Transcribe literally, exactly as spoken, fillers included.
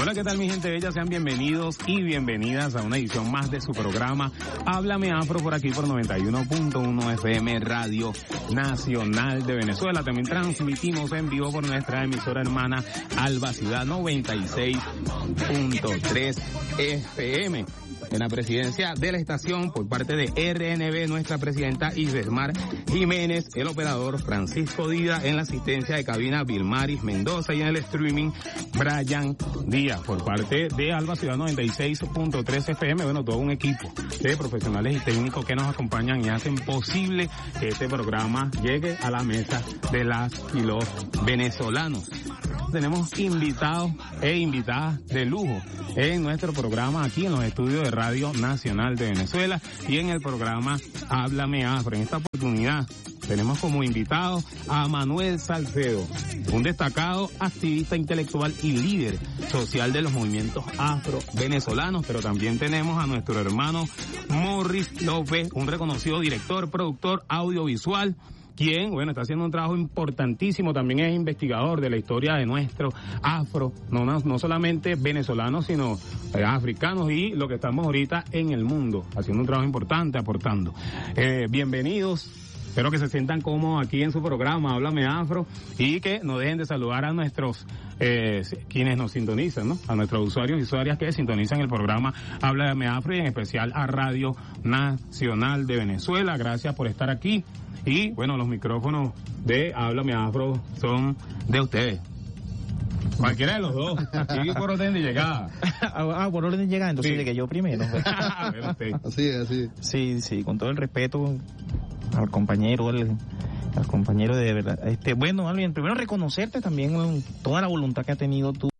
Hola, ¿qué tal mi gente bella? Sean bienvenidos y bienvenidas a una edición más de su programa Háblame Afro por aquí por noventa y uno punto uno F M Radio Nacional de Venezuela. También transmitimos en vivo por nuestra emisora hermana Alba Ciudad noventa y seis punto tres F M. En la presidencia de la estación, por parte de R N B, nuestra presidenta Isbesmar Jiménez, el operador Francisco Díaz, en la asistencia de cabina Vilmaris Mendoza y en el streaming Brian Díaz, por parte de Alba Ciudad noventa y seis punto tres F M. Bueno, todo un equipo de profesionales y técnicos que nos acompañan y hacen posible que este programa llegue a la mesa de las y los venezolanos. Tenemos invitados e invitadas de lujo en nuestro programa aquí en los estudios de Radio Nacional de Venezuela y en el programa Háblame Afro. En esta oportunidad tenemos como invitado a Manuel Salcedo, un destacado activista intelectual y líder social de los movimientos afro-venezolanos, pero también tenemos a nuestro hermano Morris López, un reconocido director, productor audiovisual, quien, bueno, está haciendo un trabajo importantísimo, también es investigador de la historia de nuestro afro, no, no, no solamente venezolanos, sino eh, africanos y lo que estamos ahorita en el mundo, haciendo un trabajo importante, aportando. Eh, bienvenidos, espero que se sientan cómodos aquí en su programa Háblame Afro y que no dejen de saludar a nuestros, eh, quienes nos sintonizan, ¿no? A nuestros usuarios y usuarias que sintonizan el programa Háblame Afro y en especial a Radio Nacional de Venezuela. Gracias por estar aquí. Y, bueno, los micrófonos de Háblame Afro son de ustedes. Cualquiera de los dos. Aquí por orden de llegada. Ah, por orden de llegada, entonces sí. Llegué yo primero. Así es, así es. Sí, sí, con todo el respeto al compañero, al, al compañero de verdad. Este, bueno, Alvin, primero reconocerte también toda la voluntad que ha tenido tú